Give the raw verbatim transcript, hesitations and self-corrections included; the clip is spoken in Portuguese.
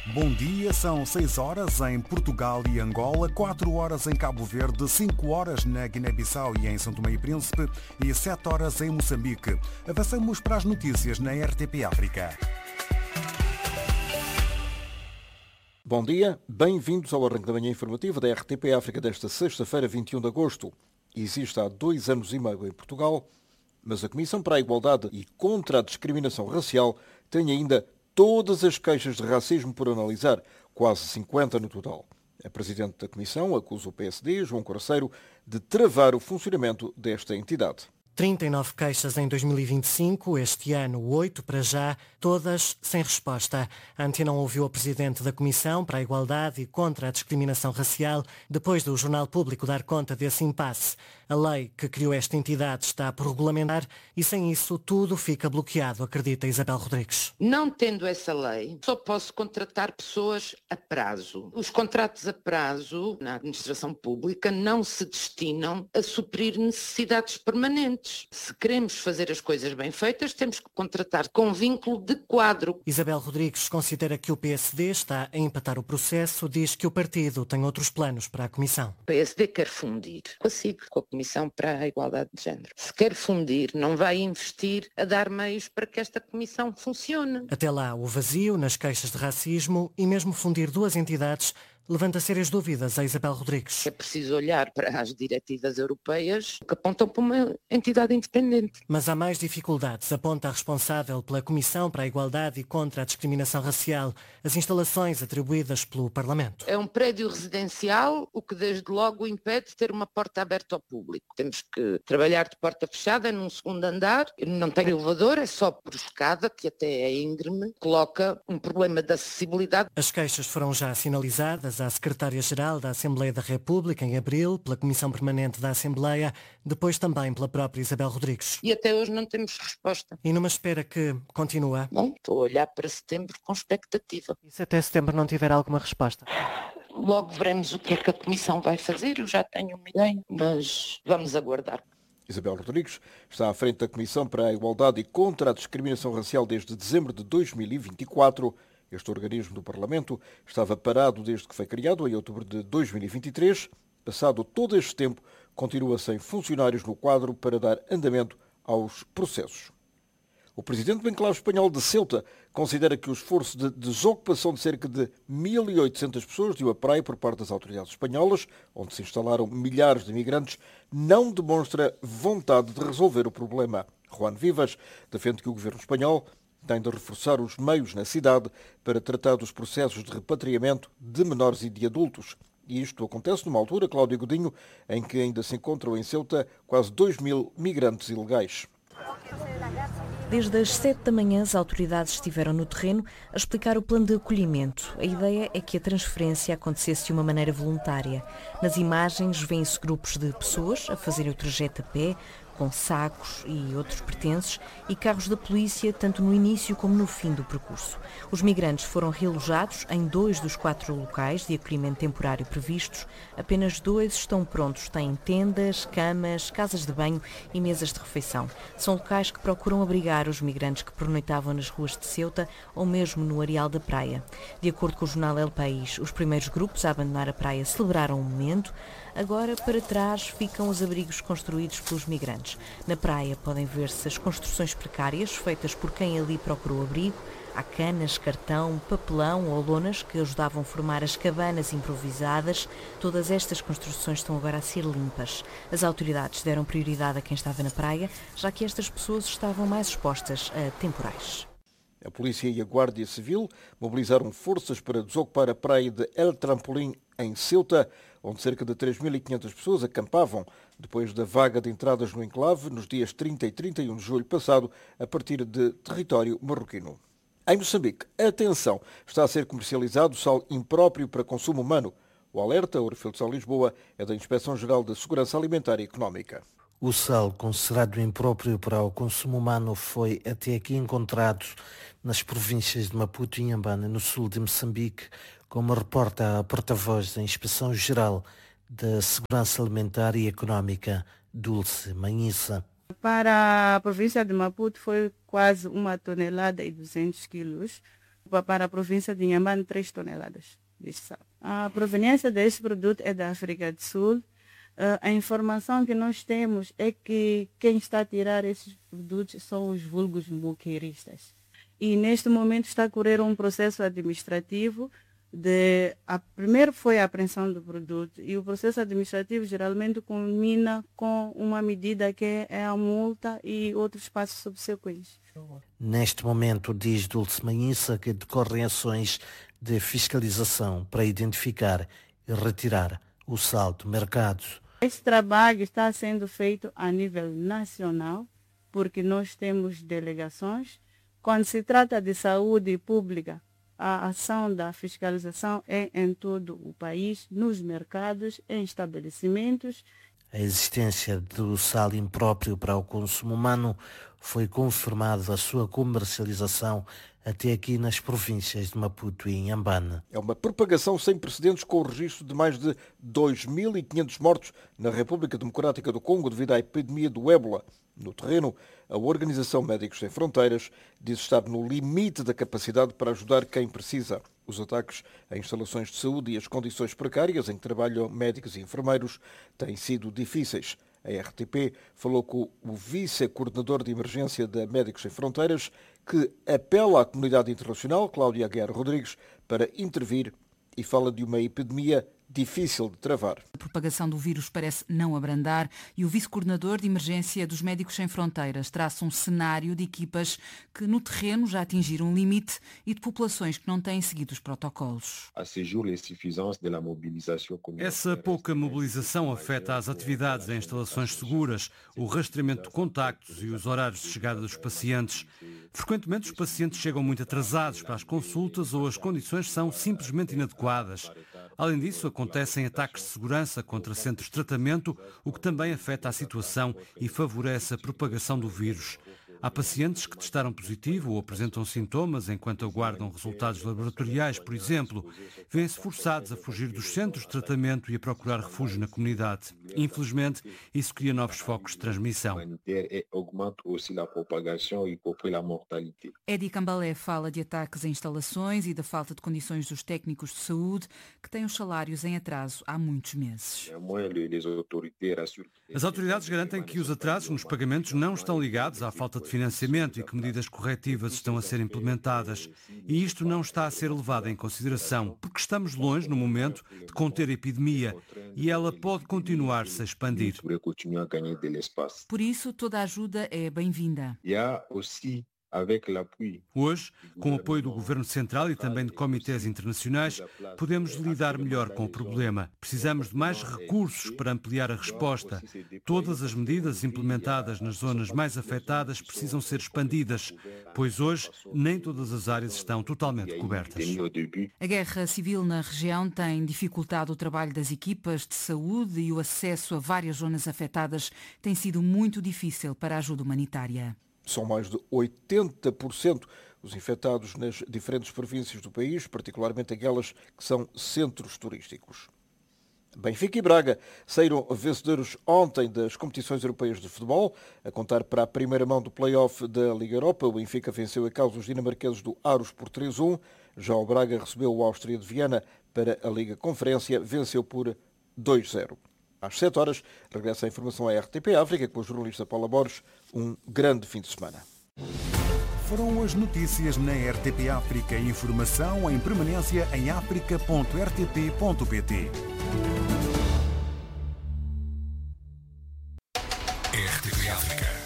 Bom dia, são seis horas em Portugal e Angola, quatro horas em Cabo Verde, cinco horas na Guiné-Bissau e em São Tomé e Príncipe e sete horas em Moçambique. Avançamos para as notícias na R T P África. Bom dia, bem-vindos ao arranque da manhã informativa da R T P África desta sexta-feira, vinte e um de agosto. Existe há dois anos e meio em Portugal, mas a Comissão para a Igualdade e contra a Discriminação Racial tem ainda todas as queixas de racismo por analisar, quase cinquenta no total. A Presidente da Comissão acusa o P S D, João Coraceiro, de travar o funcionamento desta entidade. trinta e nove queixas em dois mil e vinte e cinco, este ano oito para já, todas sem resposta. A Antena ouviu a Presidente da Comissão para a Igualdade e contra a Discriminação Racial depois do Jornal Público dar conta desse impasse. A lei que criou esta entidade está por regulamentar e sem isso tudo fica bloqueado, acredita Isabel Rodrigues. Não tendo essa lei, só posso contratar pessoas a prazo. Os contratos a prazo na administração pública não se destinam a suprir necessidades permanentes. Se queremos fazer as coisas bem feitas, temos que contratar com vínculo de quadro. Isabel Rodrigues considera que o P S D está a empatar o processo, diz que o partido tem outros planos para a Comissão. O P S D quer fundir com a SIG, com a Comissão para a Igualdade de Género. Se quer fundir, não vai investir a dar meios para que esta Comissão funcione. Até lá, o vazio nas queixas de racismo e mesmo fundir duas entidades levanta sérias dúvidas a Isabel Rodrigues. É preciso olhar para as diretivas europeias que apontam para uma entidade independente. Mas há mais dificuldades, aponta a responsável pela Comissão para a Igualdade e contra a Discriminação Racial, as instalações atribuídas pelo Parlamento. É um prédio residencial, o que desde logo impede de ter uma porta aberta ao público. Temos que trabalhar de porta fechada num segundo andar, não tem elevador, é só por escada, que até é íngreme, coloca um problema de acessibilidade. As queixas foram já sinalizadas à Secretária-Geral da Assembleia da República em abril, pela Comissão Permanente da Assembleia, depois também pela própria Isabel Rodrigues. E até hoje não temos resposta. E numa espera que continua? Bom, estou a olhar para setembro com expectativa. E se até setembro não tiver alguma resposta? Logo veremos o que é que a Comissão vai fazer, eu já tenho uma ideia, mas vamos aguardar. Isabel Rodrigues está à frente da Comissão para a Igualdade e contra a Discriminação Racial desde dezembro de dois mil e vinte e quatro. Este organismo do Parlamento estava parado desde que foi criado, em outubro de dois mil e vinte e três. Passado todo este tempo, continua sem funcionários no quadro para dar andamento aos processos. O presidente do enclave espanhol de Ceuta considera que o esforço de desocupação de cerca de mil e oitocentas pessoas de uma praia por parte das autoridades espanholas, onde se instalaram milhares de imigrantes, não demonstra vontade de resolver o problema. Juan Vivas defende que o governo espanhol tem de reforçar os meios na cidade para tratar dos processos de repatriamento de menores e de adultos. E isto acontece numa altura, Cláudio Godinho, em que ainda se encontram em Ceuta quase dois mil migrantes ilegais. Desde as sete da manhã, as autoridades estiveram no terreno a explicar o plano de acolhimento. A ideia é que a transferência acontecesse de uma maneira voluntária. Nas imagens, vêem-se grupos de pessoas a fazerem o trajeto a pé, com sacos e outros pertences, e carros da polícia, tanto no início como no fim do percurso. Os migrantes foram realojados em dois dos quatro locais de acolhimento temporário previstos. Apenas dois estão prontos. Têm tendas, camas, casas de banho e mesas de refeição. São locais que procuram abrigar os migrantes que pernoitavam nas ruas de Ceuta ou mesmo no areal da praia. De acordo com o jornal El País, os primeiros grupos a abandonar a praia celebraram o momento. Agora, para trás, ficam os abrigos construídos pelos migrantes. Na praia podem ver-se as construções precárias feitas por quem ali procurou abrigo. Há canas, cartão, papelão ou lonas que ajudavam a formar as cabanas improvisadas. Todas estas construções estão agora a ser limpas. As autoridades deram prioridade a quem estava na praia, já que estas pessoas estavam mais expostas a temporais. A polícia e a Guarda Civil mobilizaram forças para desocupar a praia de El Trampolim, em Ceuta, onde cerca de três mil e quinhentas pessoas acampavam depois da vaga de entradas no enclave nos dias trinta e trinta e um de julho passado, a partir de território marroquino. Em Moçambique, atenção, está a ser comercializado sal impróprio para consumo humano. O alerta, o Refil de Sal Lisboa, é da Inspeção-Geral da Segurança Alimentar e Económica. O sal considerado impróprio para o consumo humano foi até aqui encontrado nas províncias de Maputo e Inhambane, no sul de Moçambique, como reporta a porta-voz da Inspeção-Geral da Segurança Alimentar e Económica, Dulce Manhissa. Para a província de Maputo foi quase uma tonelada e duzentos quilos Para a província de Inhambane, três toneladas de sal. A proveniência deste produto é da África do Sul. Uh, a informação que nós temos é que quem está a tirar esses produtos são os vulgos moqueiristas. E neste momento está a correr um processo administrativo. De, a, primeiro foi a apreensão do produto e o processo administrativo geralmente culmina com uma medida que é a multa e outros passos subsequentes. Neste momento, diz Dulce Manhissa, que decorrem ações de fiscalização para identificar e retirar o sal do mercado. Esse trabalho está sendo feito a nível nacional, porque nós temos delegações. Quando se trata de saúde pública, a ação da fiscalização é em todo o país, nos mercados, em estabelecimentos. A existência do sal impróprio para o consumo humano foi confirmado a sua comercialização até aqui nas províncias de Maputo e Inhambane. É uma propagação sem precedentes, com o registro de mais de dois mil e quinhentos mortos na República Democrática do Congo devido à epidemia do ébola. No terreno, a Organização Médicos Sem Fronteiras diz estar no limite da capacidade para ajudar quem precisa. Os ataques a instalações de saúde e as condições precárias em que trabalham médicos e enfermeiros têm sido difíceis. A R T P falou com o vice-coordenador de emergência da Médicos Sem Fronteiras, que apela à comunidade internacional, Cláudia Aguiar Rodrigues, para intervir e fala de uma epidemia difícil de travar. A propagação do vírus parece não abrandar e o vice-coordenador de emergência dos Médicos Sem Fronteiras traça um cenário de equipas que no terreno já atingiram um limite e de populações que não têm seguido os protocolos. Essa pouca mobilização afeta as atividades em instalações seguras, o rastreamento de contactos e os horários de chegada dos pacientes. Frequentemente os pacientes chegam muito atrasados para as consultas ou as condições são simplesmente inadequadas. Além disso, acontecem ataques de segurança contra centros de tratamento, o que também afeta a situação e favorece a propagação do vírus. Há pacientes que testaram positivo ou apresentam sintomas enquanto aguardam resultados laboratoriais, por exemplo. Vêm-se forçados a fugir dos centros de tratamento e a procurar refúgio na comunidade. Infelizmente, isso cria novos focos de transmissão. Edi Cambalé fala de ataques a instalações e da falta de condições dos técnicos de saúde, que têm os salários em atraso há muitos meses. As autoridades garantem que os atrasos nos pagamentos não estão ligados à falta de financiamento e que medidas corretivas estão a ser implementadas. E isto não está a ser levado em consideração, porque estamos longe, no momento, de conter a epidemia e ela pode continuar-se a expandir. Por isso, toda a ajuda é bem-vinda. Hoje, com o apoio do Governo Central e também de comitês internacionais, podemos lidar melhor com o problema. Precisamos de mais recursos para ampliar a resposta. Todas as medidas implementadas nas zonas mais afetadas precisam ser expandidas, pois hoje nem todas as áreas estão totalmente cobertas. A guerra civil na região tem dificultado o trabalho das equipas de saúde e o acesso a várias zonas afetadas tem sido muito difícil para a ajuda humanitária. São mais de oitenta por cento os infectados nas diferentes províncias do país, particularmente aquelas que são centros turísticos. Benfica e Braga saíram vencedores ontem das competições europeias de futebol. A contar para a primeira mão do play-off da Liga Europa, o Benfica venceu a causa os dinamarqueses do Aros por três a um. Já o Braga recebeu o Áustria de Viena para a Liga Conferência, venceu por dois a zero. Às sete horas, regressa a informação à R T P África com a jornalista Paula Borges. Um grande fim de semana. Foram as notícias na R T P África. Informação em permanência em africa ponto r t p ponto p t. R T P África.